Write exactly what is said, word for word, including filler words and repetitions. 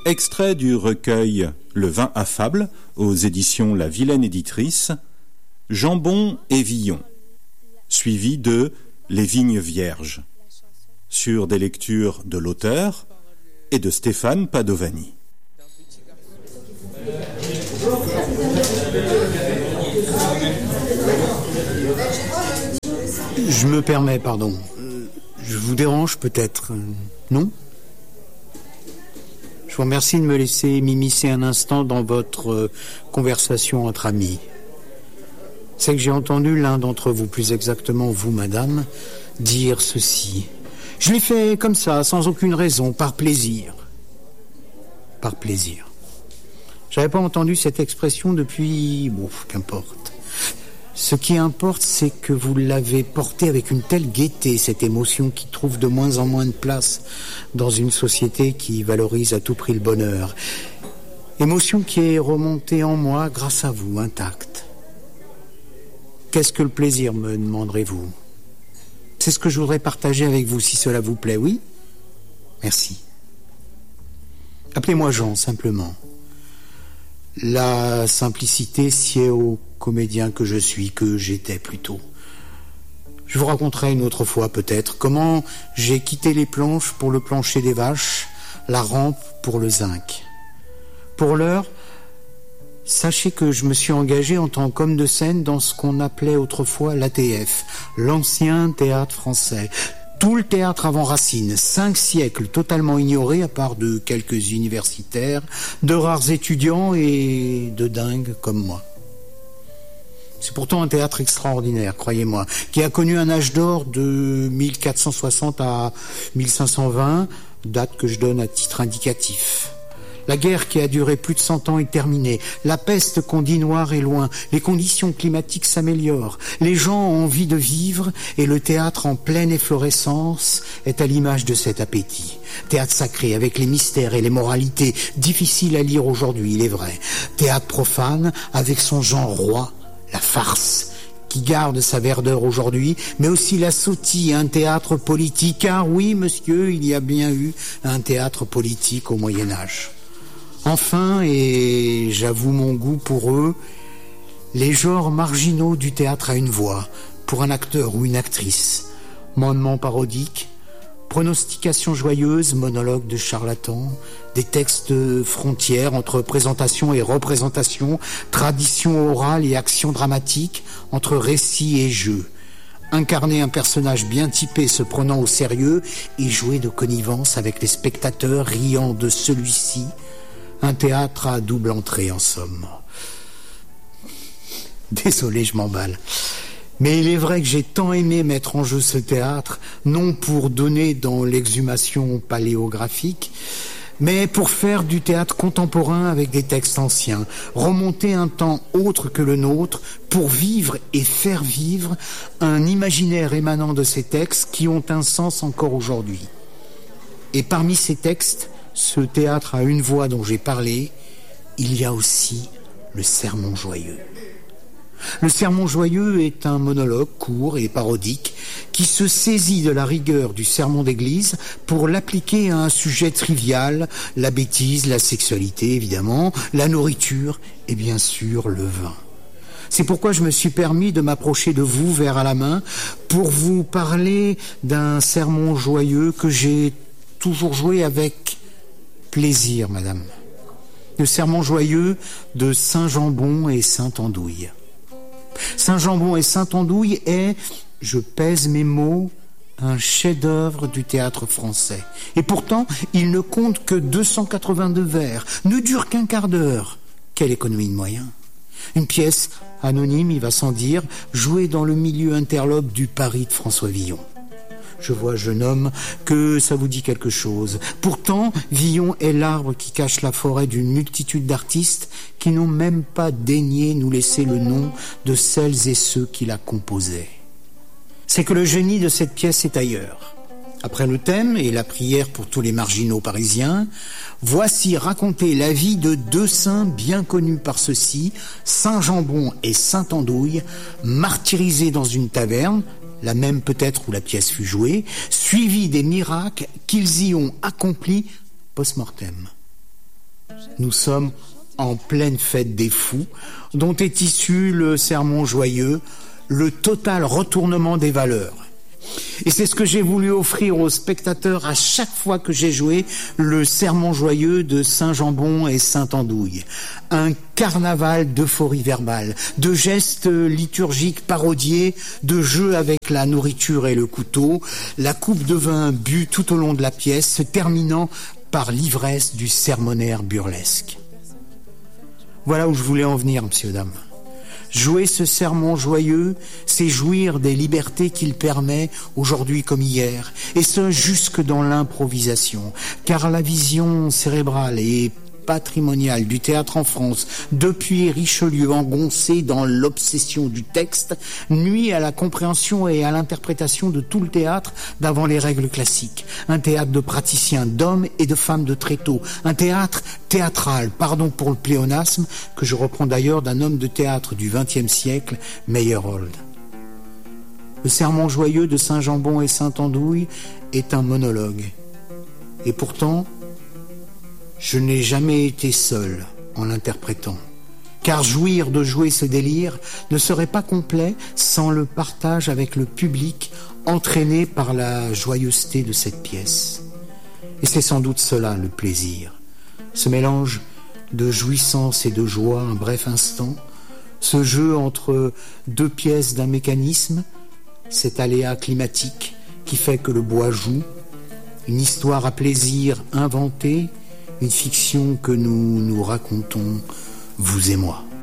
Extrait du recueil Le vin affable, aux éditions La Vilaine Éditrice, Jambon et Villon, suivi de Les vignes vierges, sur des lectures de l'auteur et de Stéphane Padovani. Je me permets, pardon. Je vous dérange peut-être, non ? Je vous remercie de me laisser m'immiscer un instant dans votre conversation entre amis. C'est que j'ai entendu l'un d'entre vous, plus exactement vous, madame, dire ceci. Je l'ai fait comme ça, sans aucune raison, par plaisir. Par plaisir. J'avais pas entendu cette expression depuis... Bon, qu'importe. Ce qui importe, c'est que vous l'avez portée avec une telle gaieté, cette émotion qui trouve de moins en moins de place dans une société qui valorise à tout prix le bonheur. Émotion qui est remontée en moi grâce à vous, intacte. Qu'est-ce que le plaisir, me demanderez-vous ? C'est ce que je voudrais partager avec vous, si cela vous plaît, oui ? Merci. Appelez-moi Jean, simplement. La simplicité sied au comédien que je suis, que j'étais plutôt. Je vous raconterai une autre fois, peut-être, comment j'ai quitté les planches pour le plancher des vaches, la rampe pour le zinc. Pour l'heure, sachez que je me suis engagé en tant qu'homme de scène dans ce qu'on appelait autrefois l'A T F, l'ancien théâtre français. Tout le théâtre avant Racine, cinq siècles totalement ignoré à part de quelques universitaires, de rares étudiants et de dingues comme moi. C'est pourtant un théâtre extraordinaire, croyez-moi, qui a connu un âge d'or de mille quatre cent soixante à mille cinq cent vingt, date que je donne à titre indicatif. La guerre qui a duré plus de cent ans est terminée. La peste qu'on dit noire est loin. Les conditions climatiques s'améliorent. Les gens ont envie de vivre et le théâtre en pleine efflorescence est à l'image de cet appétit. Théâtre sacré avec les mystères et les moralités difficiles à lire aujourd'hui, il est vrai. Théâtre profane avec son genre roi, la farce, qui garde sa verdeur aujourd'hui, mais aussi la sottise, un théâtre politique. Car oui, monsieur, il y a bien eu un théâtre politique au Moyen-Âge. Enfin, et j'avoue mon goût pour eux, les genres marginaux du théâtre à une voix, pour un acteur ou une actrice, mondement parodique, pronostication joyeuse, monologue de charlatan, des textes frontières entre présentation et représentation, tradition orale et action dramatique, entre récit et jeu. Incarner un personnage bien typé se prenant au sérieux et jouer de connivence avec les spectateurs riant de celui-ci. Un théâtre à double entrée, en somme. Désolé, je m'emballe. Mais il est vrai que j'ai tant aimé mettre en jeu ce théâtre, non pour donner dans l'exhumation paléographique, mais pour faire du théâtre contemporain avec des textes anciens, remonter un temps autre que le nôtre, pour vivre et faire vivre un imaginaire émanant de ces textes qui ont un sens encore aujourd'hui. Et parmi ces textes, ce théâtre à une voix dont j'ai parlé, il y a aussi le sermon joyeux. Le sermon joyeux est un monologue court et parodique qui se saisit de la rigueur du sermon d'église pour l'appliquer à un sujet trivial, la bêtise, la sexualité évidemment, la nourriture et bien sûr le vin. C'est pourquoi je me suis permis de m'approcher de vous, verre à la main, pour vous parler d'un sermon joyeux que j'ai toujours joué avec plaisir, madame. Le sermon joyeux de Saint Jambon et Saint Andouille. Saint Jambon et Saint Andouille est, je pèse mes mots, un chef-d'œuvre du théâtre français. Et pourtant, il ne compte que deux cent quatre-vingt-deux vers, ne dure qu'un quart d'heure. Quelle économie de moyens. Une pièce anonyme, il va sans dire, jouée dans le milieu interlope du Paris de François Villon. Je vois, jeune homme, que ça vous dit quelque chose. Pourtant, Villon est l'arbre qui cache la forêt d'une multitude d'artistes qui n'ont même pas daigné nous laisser le nom de celles et ceux qui la composaient. C'est que le génie de cette pièce est ailleurs. Après le thème et la prière pour tous les marginaux parisiens, voici raconter la vie de deux saints bien connus par ceux-ci, Saint Jambon et Saint Andouille, martyrisés dans une taverne, la même peut-être où la pièce fut jouée, suivi des miracles qu'ils y ont accomplis post-mortem. Nous sommes en pleine fête des fous, dont est issu le sermon joyeux, le total retournement des valeurs. Et c'est ce que j'ai voulu offrir aux spectateurs à chaque fois que j'ai joué le sermon joyeux de Saint-Jambon et Sainte-Andouille. Un carnaval d'euphorie verbale, de gestes liturgiques parodiés, de jeux avec la nourriture et le couteau, la coupe de vin bue tout au long de la pièce, se terminant par l'ivresse du sermonnaire burlesque. Voilà où je voulais en venir, messieurs, dames. Jouer ce sermon joyeux, c'est jouir des libertés qu'il permet, aujourd'hui comme hier, et ce jusque dans l'improvisation, car la vision cérébrale et patrimoniale du théâtre en France, depuis Richelieu engoncé dans l'obsession du texte, nuit à la compréhension et à l'interprétation de tout le théâtre d'avant les règles classiques. Un théâtre de praticiens, d'hommes et de femmes de tréteaux. Un théâtre théâtral, pardon pour le pléonasme, que je reprends d'ailleurs d'un homme de théâtre du vingtième siècle, Meyerhold. Le sermon joyeux de Saint-Jambon et Sainte-Andouille est un monologue. Et pourtant, je n'ai jamais été seul en l'interprétant, car jouir de jouer ce délire ne serait pas complet sans le partage avec le public entraîné par la joyeuseté de cette pièce. Et c'est sans doute cela le plaisir, ce mélange de jouissance et de joie un bref instant, ce jeu entre deux pièces d'un mécanisme, cet aléa climatique qui fait que le bois joue, une histoire à plaisir inventée, une fiction que nous nous racontons, vous et moi.